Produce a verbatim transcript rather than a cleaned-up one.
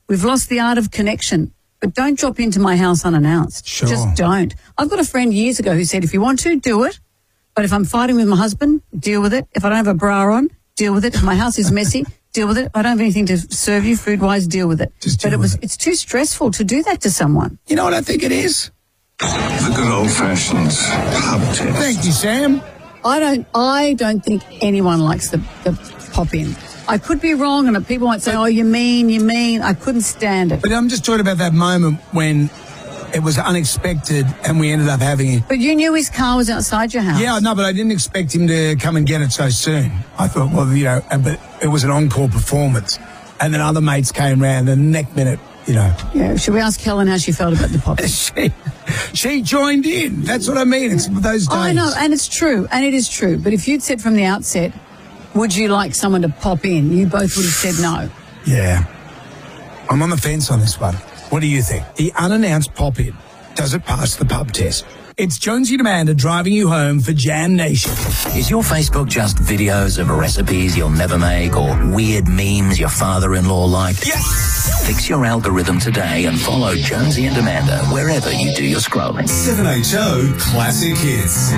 We've lost the art of connection. But don't drop into my house unannounced. Sure. Just don't. I've got a friend years ago who said, if you want to, do it. But if I'm fighting with my husband, deal with it. If I don't have a bra on, deal with it. If my house is messy, deal with it. If I don't have anything to serve you food-wise, deal with it. Just deal but it was, with it. it's too stressful to do that to someone. You know what I think it is? The good old-fashioned pub test. Thank you, Sam. I don't, I don't think anyone likes the, the pop-in. I could be wrong, and people might say, oh, you mean, you mean. I couldn't stand it. But I'm just talking about that moment when it was unexpected and we ended up having it. But you knew his car was outside your house. Yeah, no, but I didn't expect him to come and get it so soon. I thought, well, you know, and- but it was an encore performance. And then other mates came round and the next minute, you know. Yeah, should we ask Helen how she felt about the pop-in? She, she joined in. That's what I mean. It's those days. I know, and it's true, and it is true. But if you'd said from the outset, would you like someone to pop in, you both would have said no. Yeah. I'm on the fence on this one. What do you think? The unannounced pop-in, does it pass the pub test? It's Jonesy and Amanda driving you home for Jam Nation. Is your Facebook just videos of recipes you'll never make or weird memes your father-in-law liked? Yes! Fix your algorithm today and follow Jonesy and Amanda wherever you do your scrolling. seven H O Classic Hits.